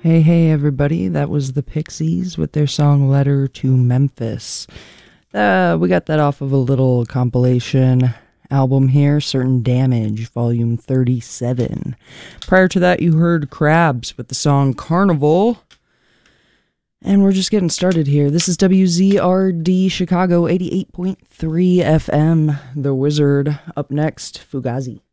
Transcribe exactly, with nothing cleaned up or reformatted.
Hey, hey, everybody. That was the Pixies with their song Letter to Memphis. Uh, we got that off of a little compilation album here, Certain Damage, Volume thirty-seven. Prior to that, you heard Crabs with the song Carnival. And we're just getting started here. This is W Z R D Chicago eighty-eight point three F M, The Wizard. Up next, Fugazi.